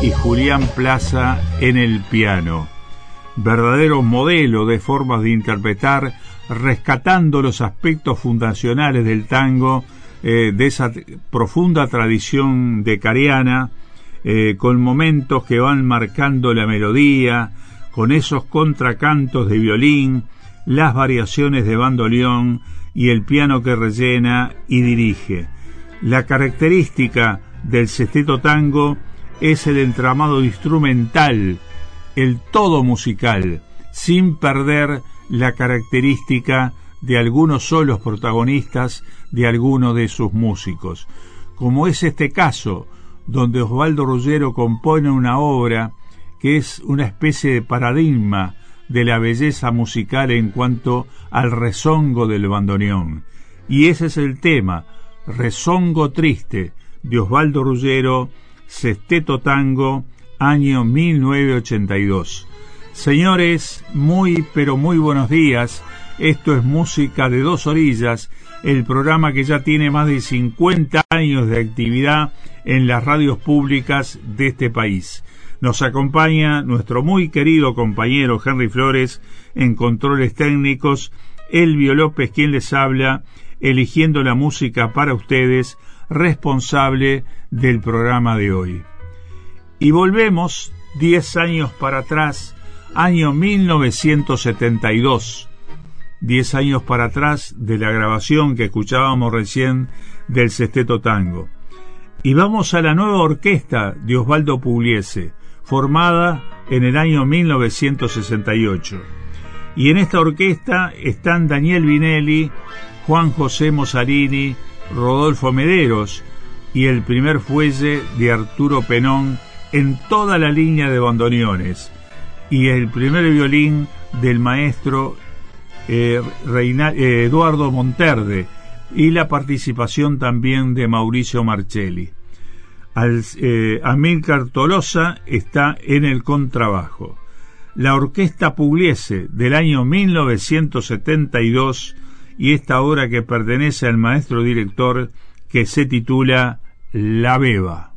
y Julián Plaza en el piano. Verdadero modelo de formas de interpretar, rescatando los aspectos fundacionales del tango, de esa profunda tradición decariana, con momentos que van marcando la melodía, con esos contracantos de violín, las variaciones de bandoneón y el piano que rellena y dirige. La característica del sexteto tango es el entramado instrumental, el todo musical, sin perder la característica de algunos solos protagonistas de alguno de sus músicos, como es este caso, donde Osvaldo Ruggiero compone una obra que es una especie de paradigma de la belleza musical en cuanto al rezongo del bandoneón. Y ese es el tema, Rezongo Triste, de Osvaldo Ruggiero, Sexteto Tango, año 1982. Señores, muy pero muy buenos días. Esto es Música de Dos Orillas, el programa que ya tiene más de 50 años de actividad en las radios públicas de este país. Nos acompaña nuestro muy querido compañero Henry Flores en controles técnicos, Elvio López quien les habla, eligiendo la música para ustedes, responsable del programa de hoy. Y volvemos 10 años para atrás, año 1972, 10 años para atrás de la grabación que escuchábamos recién del Sexteto Tango. Y vamos a la nueva orquesta de Osvaldo Pugliese, formada en el año 1968. Y en esta orquesta están Daniel Vinelli, Juan José Mossarini, Rodolfo Mederos y el primer fuelle de Arturo Penón en toda la línea de bandoneones, y el primer violín del maestro Eduardo Monterde, y la participación también de Mauricio Marcelli. Amílcar Tolosa está en el contrabajo. La orquesta Pugliese del año 1972, y esta obra que pertenece al maestro director, que se titula La Beba.